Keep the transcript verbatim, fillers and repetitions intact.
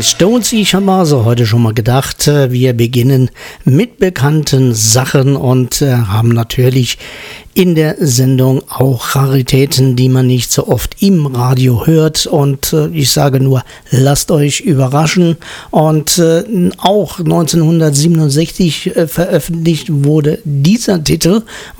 Stones, ich habe also heute schon mal gedacht, wir beginnen mit bekannten Sachen und äh, haben natürlich in der Sendung auch Raritäten, die man nicht so oft im Radio hört, und äh, ich sage nur, lasst euch überraschen. Und äh, auch neunzehnhundertsiebenundsechzig äh, veröffentlicht wurde dieser Titel.